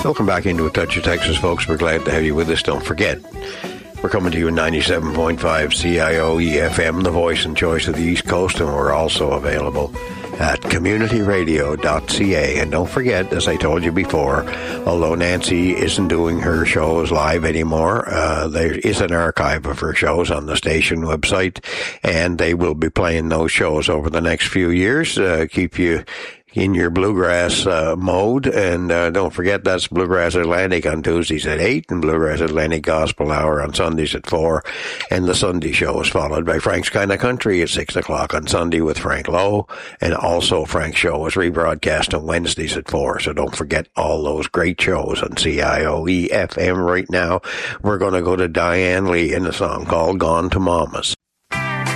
Welcome back into A Touch of Texas, folks. We're glad to have you with us. Don't forget, we're coming to you in 97.5 CIOE FM, the voice and choice of the East Coast, and we're also available at communityradio.ca. And don't forget, as I told you before, although Nancy isn't doing her shows live anymore, there is an archive of her shows on the station website, and they will be playing those shows over the next few years. Keep you in your bluegrass mode, and don't forget, that's Bluegrass Atlantic on Tuesdays at 8 and Bluegrass Atlantic Gospel Hour on Sundays at 4, and the Sunday show is followed by Frank's Kinda Country at 6 o'clock on Sunday with Frank Lowe, and also Frank's show is rebroadcast on Wednesdays at 4, so don't forget all those great shows on CIOE FM. Right now we're going to go to Diane Lee in a song called Gone to Mama's.